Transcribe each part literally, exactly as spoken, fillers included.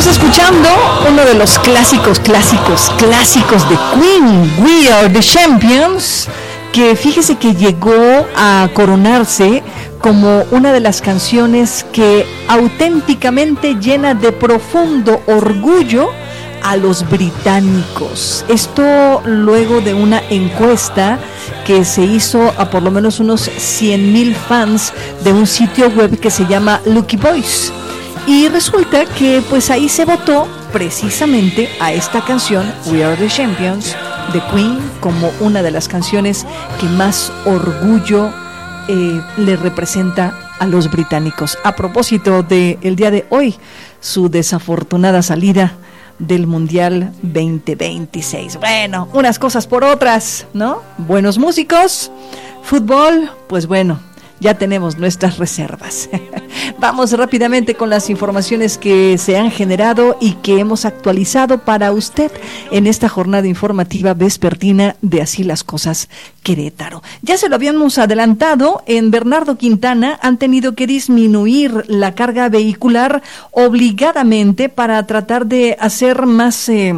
Estamos escuchando uno de los clásicos, clásicos, clásicos de Queen, We Are the Champions, que fíjese que llegó a coronarse como una de las canciones que auténticamente llena de profundo orgullo a los británicos. Esto luego de una encuesta que se hizo a por lo menos unos cien mil fans de un sitio web que se llama Lucky Boys. Y resulta que pues ahí se votó precisamente a esta canción, We Are the Champions, de Queen, como una de las canciones que más orgullo eh, le representa a los británicos. A propósito del día de hoy, su desafortunada salida del Mundial veinte veintiséis. Bueno, unas cosas por otras, ¿no? Buenos músicos, fútbol, pues bueno, ya tenemos nuestras reservas. Vamos rápidamente con las informaciones que se han generado y que hemos actualizado para usted en esta jornada informativa vespertina de Así las Cosas Querétaro. Ya se lo habíamos adelantado, en Bernardo Quintana han tenido que disminuir la carga vehicular obligadamente para tratar de hacer más Eh,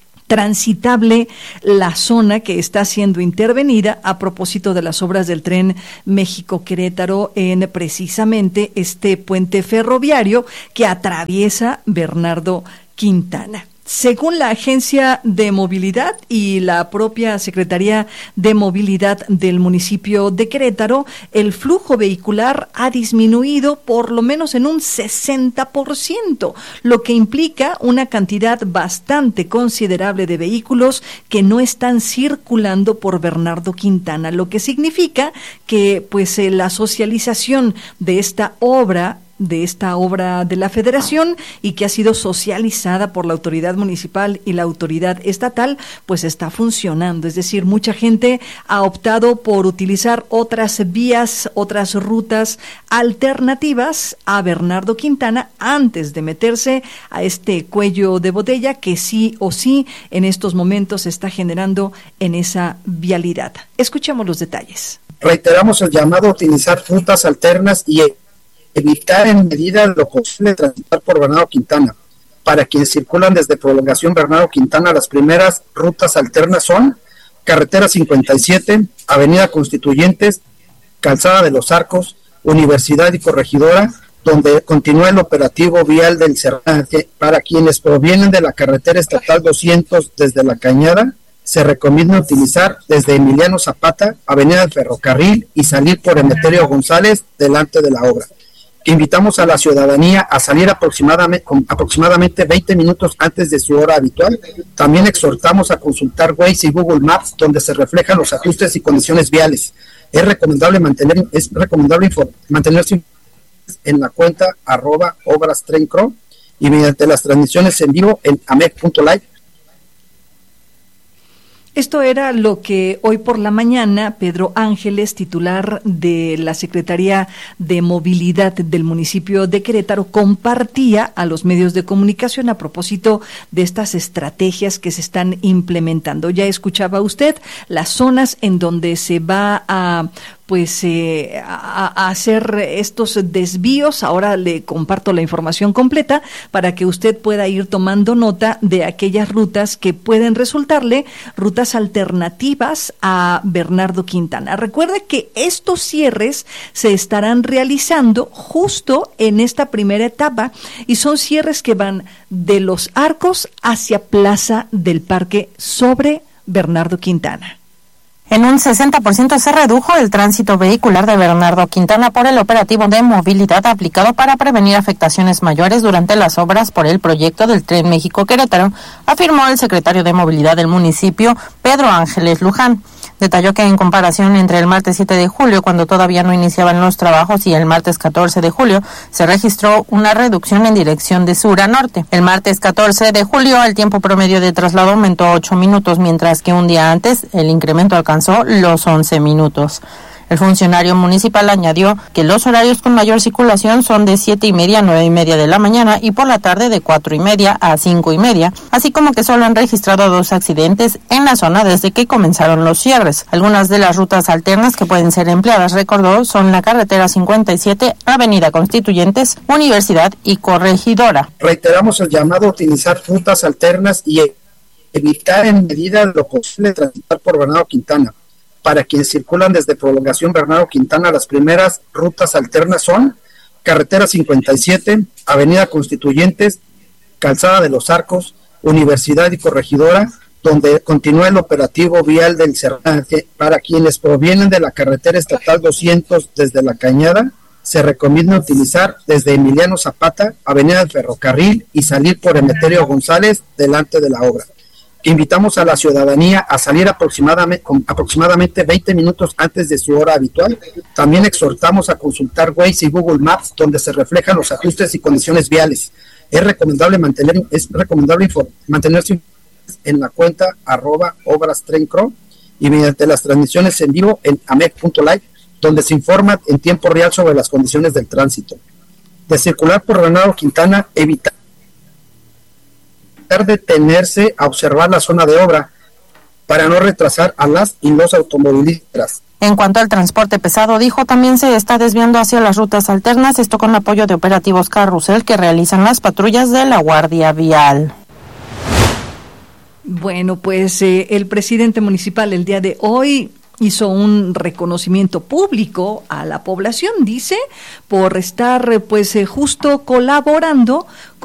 transitable la zona que está siendo intervenida a propósito de las obras del tren México-Querétaro en precisamente este puente ferroviario que atraviesa Bernardo Quintana. Según la Agencia de Movilidad y la propia Secretaría de Movilidad del municipio de Querétaro, el flujo vehicular ha disminuido por lo menos en un sesenta por ciento, lo que implica una cantidad bastante considerable de vehículos que no están circulando por Bernardo Quintana, lo que significa que pues eh, la socialización de esta obra de esta obra de la Federación y que ha sido socializada por la autoridad municipal y la autoridad estatal, pues está funcionando. Es decir, mucha gente ha optado por utilizar otras vías, otras rutas alternativas a Bernardo Quintana antes de meterse a este cuello de botella que sí o sí en estos momentos se está generando en esa vialidad. Escuchemos los detalles. Reiteramos el llamado a utilizar rutas alternas y evitar en medida de lo posible transitar por Bernardo Quintana. Para quienes circulan desde Prolongación Bernardo Quintana, las primeras rutas alternas son Carretera cincuenta y siete, Avenida Constituyentes, Calzada de los Arcos, Universidad y Corregidora, donde continúa el operativo vial del Cerrante. Para quienes provienen de la carretera estatal doscientos desde La Cañada, se recomienda utilizar desde Emiliano Zapata, Avenida del Ferrocarril y salir por Emeterio González delante de la obra. Invitamos a la ciudadanía a salir aproximadamente, aproximadamente veinte minutos antes de su hora habitual. También exhortamos a consultar Waze y Google Maps, donde se reflejan los ajustes y condiciones viales. Es recomendable mantener, es recomendable infor- mantenerse en la cuenta arroba obras trencro y mediante las transmisiones en vivo en amec punto live. Esto era lo que hoy por la mañana Pedro Ángeles, titular de la Secretaría de Movilidad del municipio de Querétaro, compartía a los medios de comunicación a propósito de estas estrategias que se están implementando. Ya escuchaba usted las zonas en donde se va a pues eh, a, a hacer estos desvíos. Ahora le comparto la información completa para que usted pueda ir tomando nota de aquellas rutas que pueden resultarle rutas alternativas a Bernardo Quintana. Recuerde que estos cierres se estarán realizando justo en esta primera etapa y son cierres que van de Los Arcos hacia Plaza del Parque sobre Bernardo Quintana. En un sesenta por ciento se redujo el tránsito vehicular de Bernardo Quintana por el operativo de movilidad aplicado para prevenir afectaciones mayores durante las obras por el proyecto del Tren México-Querétaro, afirmó el secretario de Movilidad del municipio, Pedro Ángeles Luján. Detalló que en comparación entre el martes siete de julio, cuando todavía no iniciaban los trabajos, y el martes catorce de julio, se registró una reducción en dirección de sur a norte. El martes catorce de julio, el tiempo promedio de traslado aumentó ocho minutos, mientras que un día antes el incremento alcanzó los once minutos. El funcionario municipal añadió que los horarios con mayor circulación son de siete y media a nueve y media de la mañana y por la tarde de cuatro y media a cinco y media, así como que solo han registrado dos accidentes en la zona desde que comenzaron los cierres. Algunas de las rutas alternas que pueden ser empleadas, recordó, son la carretera cincuenta y siete, Avenida Constituyentes, Universidad y Corregidora. Reiteramos el llamado a utilizar rutas alternas y evitar en medida de lo posible transitar por Bernardo Quintana. Para quienes circulan desde Prolongación Bernardo Quintana, las primeras rutas alternas son carretera cincuenta y siete, Avenida Constituyentes, Calzada de los Arcos, Universidad y Corregidora, donde continúa el operativo vial del Cerrante. Para quienes provienen de la carretera estatal doscientos desde La Cañada, se recomienda utilizar desde Emiliano Zapata, Avenida del Ferrocarril y salir por Emeterio González delante de la obra. Invitamos a la ciudadanía a salir aproximadamente, aproximadamente veinte minutos antes de su hora habitual. También exhortamos a consultar Waze y Google Maps, donde se reflejan los ajustes y condiciones viales. Es recomendable mantener, es recomendable inform, mantenerse en la cuenta arroba obras trencro y mediante las transmisiones en vivo en amec punto live, donde se informa en tiempo real sobre las condiciones del tránsito. De circular por Bernardo Quintana, evitar detenerse a observar la zona de obra para no retrasar a las y los automovilistas. En cuanto al transporte pesado, dijo, también se está desviando hacia las rutas alternas, esto con apoyo de operativos carrusel que realizan las patrullas de la Guardia Vial. Bueno, pues eh, el presidente municipal el día de hoy hizo un reconocimiento público a la población, dice, por estar pues eh, justo colaborando